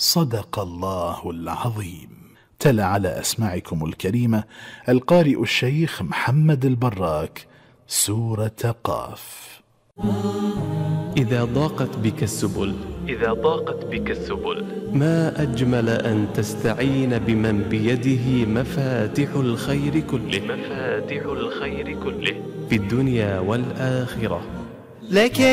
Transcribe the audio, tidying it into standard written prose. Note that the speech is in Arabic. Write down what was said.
صدق الله العظيم. تلا على أسماعكم الكريمة القارئ الشيخ محمد البراك سورة قاف. إذا ضاقت بك السبل ما أجمل أن تستعين بمن بيده مفاتح الخير كله في الدنيا والآخرة. لك